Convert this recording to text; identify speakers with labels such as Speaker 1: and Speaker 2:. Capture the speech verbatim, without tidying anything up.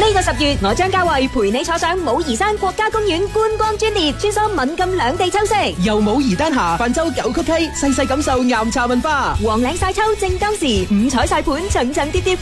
Speaker 1: 呢個十月，我張家慧陪你坐上武夷山國家公園觀光專列，穿梭閩贛兩地秋色，
Speaker 2: 由武夷丹霞泛舟九曲溪，細細感受岩茶文化。
Speaker 1: 黃嶺晒秋正當時，五彩晒盤層層疊疊。